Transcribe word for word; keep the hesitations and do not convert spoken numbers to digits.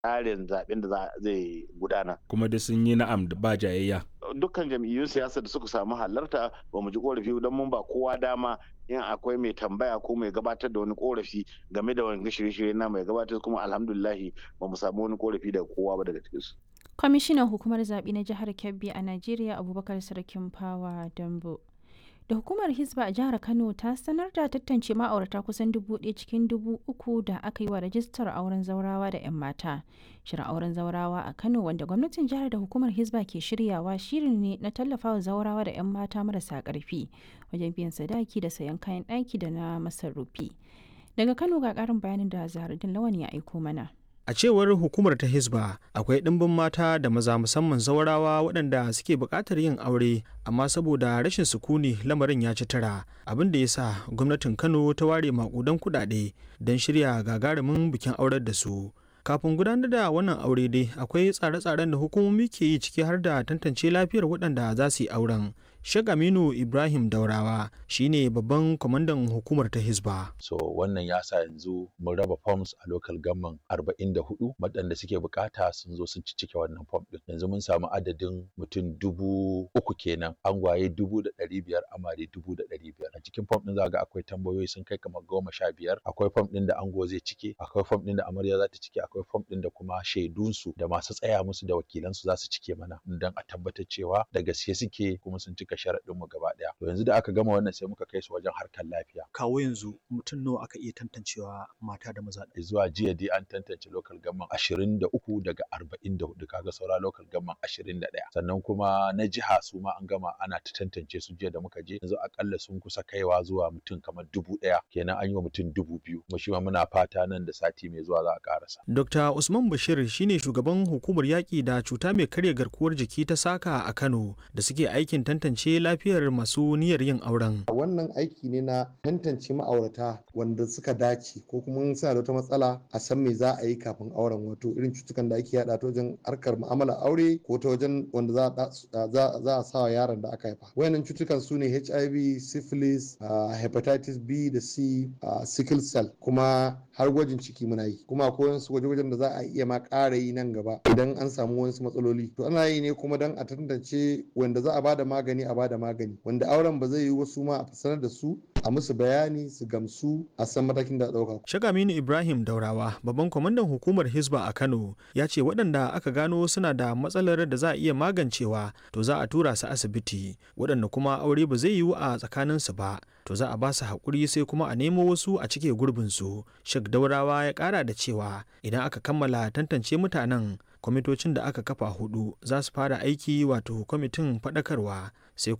tsarin zaɓen da zai gudana. Kuma da sun yi na'am da ba jayayya. Dukkan jam'iyyun siyasa da suka samu halarta ba mu ji korafi don mun ba kowa dama in akwai mai tambaya ko mai gabatar da wani korafi game da wani shirye-shirye na mai gabatar, kuma alhamdulillahi ba mu samu wani korafi daga kowa ba daga cikinsu. Kwamishinan hukumar zaɓe na jihar Kebbi a Najeriya Abubakar Sarkin Fawa Dambo. Da hukumar Hisba a jihar Kano ta sanar da tantance ma'aurata kusan dubu ɗaya cikin dubu uku da aka yi wa rajistar auren zaurawa da 'yan mata. Shirin auren zaurawa a Kano, wanda gwamnatin jihar da hukumar Hisba ke shiryawa, shirin ne na tallafawa zaurawa da 'yan mata marasa ƙarfi wajen biyan sadaki da sayan kayan ɗaki da na masarufi. Daga Kano ga ƙarin bayanin da Zaharaddin Lawan ya aiko mana. A cewar hukumar ta Hisba, akwai ɗimbin mata da maza musamman zawarawa waɗanda suke buƙatar yin aure, amma saboda rashin sukuni lamarin ya ci tara, abin da ya sa gwamnatin Kano ta ware maƙudan kuɗaɗe don shirya gagarumin bikin aurar da su. Kafin gudanar da wannan aure dai akwai tsare-tsaren da hukumomi ke yi, ciki har da tantance lafiyar waɗanda za su yi auren. Sheikh Aminu Ibrahim Daurawa shine babban kwamandan hukumar ta Hisba. So wannan ya sa yanzu mun raba forms a local government arba'in da hudu, waɗanda suke bukata sun zo sun cike wannan form din. Yanzu mun samu adadin mutum dubu uku kenan, angwaye dubu da ɗari biyar, amare dubu da ɗari biyar. A cikin form din za ga akwai tambayoyi sun kai kamar goma sha biyar. Akwai form din da ango zai cike, akwai form din da amarya za ta cike, akwai form din da kuma shaidunsu da masu tsaya musu da wakilansu za su cike mana, don a tabbatar cewa da gaske suke kuma sun cika sharaɗin mu gaba ɗaya. To yanzu da aka gama wannan sai muka kai su wajen harkar lafiya. Kawo yanzu mutum nawa aka iya tantancewa mata da maza? Zuwa jiya dai an tantance local government ashirin da uku daga arba'in da hudu, kaga saura local government ashirin da ɗaya. Sannan kuma na jiha su ma an gama ana ta tantance su jiya da muka je, yanzu akalla sun kusa kaiwa zuwa mutum kamar dubu ɗaya, kenan an yi wa mutum dubu biyu. Kuma shi ma muna fata nan da sati mai zuwa za a karasa. Dokta Usman Bashir shine shugaban hukumar yaƙi da cuta mai karya garkuwar jiki ta Saka a Kano, da suke aikin tantance lafiyar masu niyyar yin auren. Wannan aiki ne na tantance ma'aurata wanda suka dace ko kuma suna da wata matsala a san me za a yi kafin auren, wato irin cutukan da ake yada ta wajen harkar mu'amalar aure ko ta wajen wanda za a sawa yaron da aka haifa. Wayannan cutukan su ne H I V, syphilis, hepatitis B da C, sickle cell, kuma har gwajin ciki muna yi. Kuma akwai wasu gwaje-gwajen da za a iya ma ƙara yi nan gaba idan an samu wasu matsaloli. To ana yi ne kuma don a tantance wanda za a bada magani a bada magani, wanda auren ba zai yi wasu ma a sanar da su, a musu bayani su gamsu, a san matakin da ɗauka. Sheikh Aminu Ibrahim Daurawa, babban kwamandan hukumar Hisba a Kano, ya ce waɗanda aka gano suna da matsalar da za a iya magancewa to za a tura su asibiti, waɗanda kuma aure ba zai yiwu a tsakaninsu ba to za a ba su haƙuri sai kuma a nemo wasu a cike gurbinsu. Sheikh Daurawa ya ƙara da cewa idan aka kammala tantance mutanen, kwamitocin da aka kafa hudu za su fara aiki, wato kwamitin faɗakarwa, sai